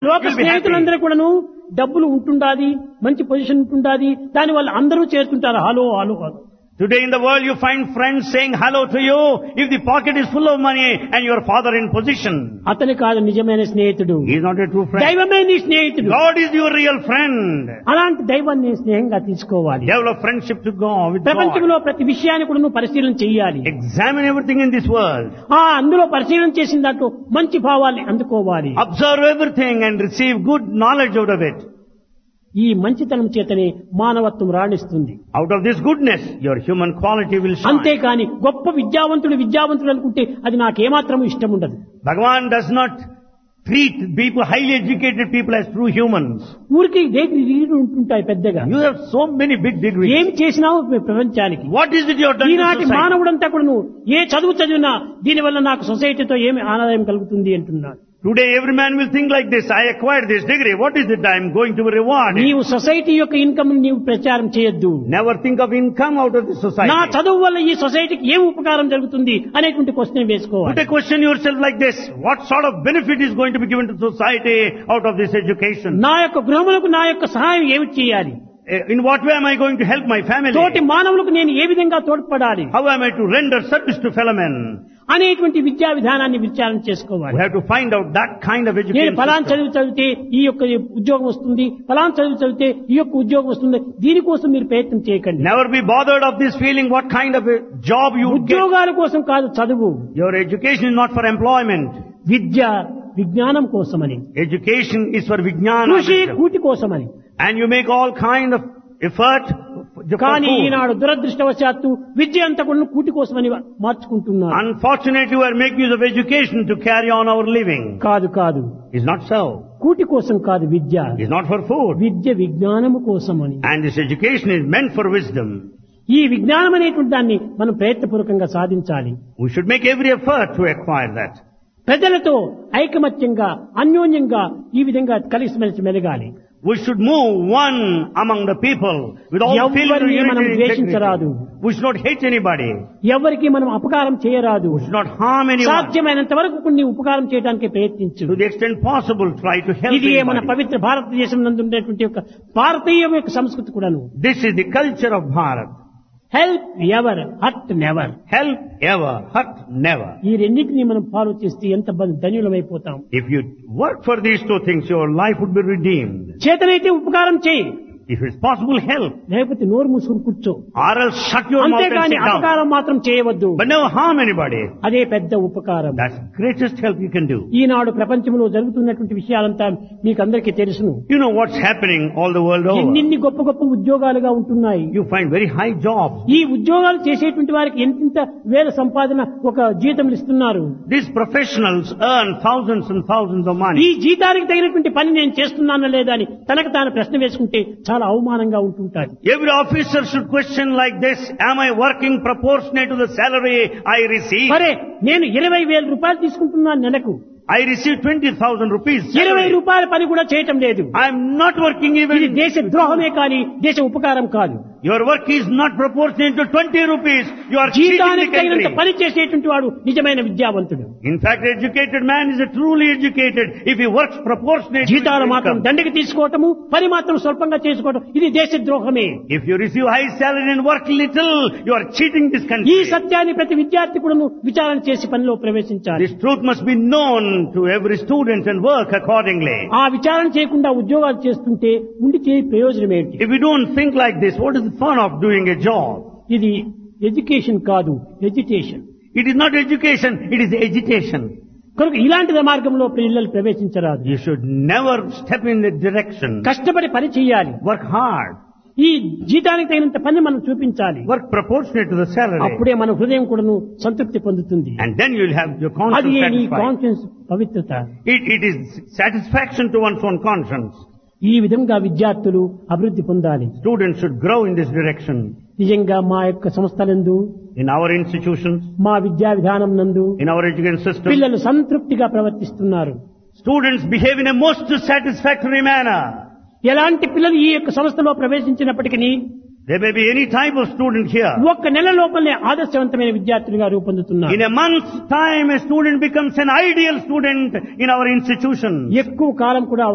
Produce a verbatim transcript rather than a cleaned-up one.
లోక you'll be happy. స్నేహితులందరూ కూడాను డబ్బులు ఉంటుండాది, మంచి పొజిషన్ ఉంటుండాది, దాని వల్ల అందరూ చేరుతుంటారు hello hello hello. Today in the world you find friends saying hello to you if the pocket is full of money and your father in position. అతని కాదు నిజమైన స్నేహితుడు, He is not a true friend. దైవమే నీ స్నేహితుడు. God is your real friend. అలాంటి దైవాన్ని స్నేహంగా తీసుకోవాలి. Develop friendship to God with God. ప్రపంచంలో ప్రతి విషయాన్ని కూడా నువ్వు పరిశీలన చేయాలి. Examine everything in this world. ఆ అందులో పరిశీలన చేసిన దాంట్లో మంచి భావాల్ని అందుకోవాలి. Observe everything and receive good knowledge out of it. ఈ మంచితనం చేతనే మానవత్వం రాణిస్తుంది. Out of this goodness, your human quality will shine. అంతేకాని గొప్ప విద్యావంతుడు విద్యావంతుడు అనుకుంటే అది నాకేమాత్రం ఇష్టం ఉండదు. Bhagavan does not treat people, highly educated people as true humans. ఊరికి డిగ్రీలు ఉంటుంటాయి పెద్దగా. You have so many big degrees. ఏం చేసినావు ప్రపంచానికి? What is it you have done to ఈనాటి society? మానవుడంతా కూడా నువ్వు ఏ చదువు చదివినా దీనివల్ల నాకు సొసైటీతో ఏమి ఆదాయం కలుగుతుంది అంటున్నాడు. Today every man will think like this. I acquired this degree. What is it I am going to be rewarded? నీవు సొసైటీ యొక్క ఇన్కమ్ నీవు ప్రచారం చేయొద్దు. Never think of income out of the society. నా చదువు వల్ల ఈ సొసైటీకి ఏం ఉపకారం జరుగుతుంది అనేటువంటి క్వశ్చన్ వేసుకోవాలి. Put a question yourself like this. What sort of benefit is going to be given to society out of this education? నా యొక్క గృహములకు నా యొక్క సహాయం ఏమి చేయాలి? In what way am I going to help my family? తోటి మానవులకు నేను ఏ విధంగా తోడ్పడాలి How am I to render service to fellow men? అనేటువంటి విద్యా విధానాన్ని విచారణ చేసుకోవాలి. We have to find out that kind of నేను education. ఫలాన్ system. చదువు చదివితే ఈ యొక్క ఉద్యోగం వస్తుంది, ఫలాన్ చదువు చదివితే ఈ యొక్క ఉద్యోగం వస్తుంది, దీనికోసం మీరు ప్రయత్నం చేయకండి. Never be bothered of this feeling what kind of a job you would get. ఉద్యోగాల కోసం కాదు చదువు. Your education is not for employment. విద్య విజ్ఞానం కోసమని, Education is for vijnana. కృషి wisdom. కూటి కోసమని. And you make all kind of effort for కానీ food. ఈనాడు దురదృష్టవశాత్తు విద్య అంతా కూడా కూటి కోసమని మార్చుకుంటున్నారు. Unfortunately, we are making use of education to carry on our living. కాదు కాదు, It's not so. కూటి కోసం కాదు విద్య. It's not for food. విద్య విజ్ఞానము కోసమని. And this education is meant for wisdom. ఈ విజ్ఞానం అనేటువంటి దాన్ని మనం ప్రయత్నపూర్వకంగా సాధించాలి. We should make every effort to acquire that. ప్రజలతో ఐకమత్యంగా అన్యోన్యంగా ఈ విధంగా కలిసిమెలిసి మెలగాలి. We should move one among the people with all feeling of ఎవరిని మనం unity and ద్వేషించరాదు. integrity. We should not hate anybody. ఎవరికి మనం అపకారం చేయరాదు. We should not harm anyone. సాధ్యమైనంత వరకు కొన్ని ఉపకారం చేయడానికి ప్రయత్నించు. To the extent possible, try to help ఇది మన anybody. పవిత్ర భారతదేశం నందు ఉండేటువంటి యొక్క భారతీయ యొక్క సంస్కృతి కూడాను. This is the culture of Bharat. Help ever hurt never. Help ever, hurt never. ఈ రెండింటినీ మనం ఫాలో చేస్తే ఎంత ధన్యులమైపోతాం. If you work for these two things, your life would be redeemed. చేతనైతే ఉపకారం చేయి, If it's possible, help. లేకపోతే నోరు మూసుకుని కూర్చో. Or else shut your mouth and అంతేగాని sit down. అపకారం మాత్రం చేయవద్దు. But never harm anybody. అదే పెద్ద ఉపకారం. That's greatest help you can do. ఈనాడు ప్రపంచంలో జరుగుతున్నటువంటి విషయాలంతా మీకు అందరికీ తెలుసును. You know what's happening all the world over. ఎన్నిన్ని గొప్ప గొప్ప ఉద్యోగాలుగా ఉంటున్నాయి. You find very high jobs. ఈ ఉద్యోగాలు చేసేటువంటి వారికి ఎంతింత వేల సంపాదన ఒక జీతం ఇస్తున్నారు. These professionals earn thousands and thousands of ఈ money. జీతానికి తగినటువంటి పని నేను చేస్తున్నానా లేదా అని తనకు తాను ప్రశ్న వేసుకుంటే చాలా అవమానంగా ఉంటుంటారు. Every officer should question like this, am I working proportionate to the salary I receive? సరే, నేను ఇరవై వేల రూపాయలు తీసుకుంటున్నాను నెలకు. I receive twenty thousand rupees ఇరవై salary. రూపాయల పని కూడా చేయటం లేదు. I am not working ఇది even. దేశ ద్రోహమే కానీ దేశ ఉపకారం కాదు. Your work is not proportionate to twenty rupees. You are cheating the జీతానికి తగినంత country. పని చేసేటువంటి వాడు నిజమైన విద్యావంతుడు. In fact, educated man is a truly educated if he works proportionate to his జీతాలు మాత్రం income. దండకి తీసుకోవటము, పని మాత్రం స్వల్పంగా చేసుకోవటం, ఇది దేశ ద్రోహమే. If you receive high salary and work little, you are cheating this ఈ country. సత్యాన్ని ప్రతి విద్యార్థి కూడా విచారణ చేసి పనిలో ప్రవేశించాలి. This truth must be known to every student and work accordingly. ఆ విచారణ చేయకుండా ఉద్యోగాలు చేస్తుంటే ఉండి చేయ ప్రయోజనం ఏంటి? If we don't think like this, what is the fun of doing a job? ఇది ఎడ్యుకేషన్ కాదు, ఎడ్యుటేషన్. It is not education, it is agitation. కనుక ఇలాంటి మార్గంలో పిల్లలు ప్రవేశించరాదు. You should never step in that direction. కష్టపడి పని చేయాలి. Work hard. ఈ జీతానికి తగినంత పని మనం చూపించాలి. Work proportionate to the salary. అప్పుడే మన హృదయం కూడాను సంతృప్తి పొందుతుంది. And then you will have your అది conscience నీ satisfied. కాన్షియన్స్ పవిత్రత. It, it is satisfaction to one's own conscience. ఈ విధంగా విద్యార్థులు అభివృద్ధి పొందాలి. Students should grow in this direction. నిజంగా మా యొక్క సంస్థలందు, In our institutions, మా విద్యా విధానం నందు in our education system, పిల్లలు సంతృప్తిగా ప్రవర్తిస్తున్నారు. students behave in a most satisfactory manner. ఎలాంటి పిల్లలు ఈ యొక్క సంస్థలో ప్రవేశించినప్పటికీ There may be any type of student here. ఒక్క నెల లోపలనే ఆదర్శవంతమైన విద్యార్థులుగా రూపొందుతున్నారు. In a month's time, a student becomes an ideal student in our institution. ఎక్కువ కాలం కూడా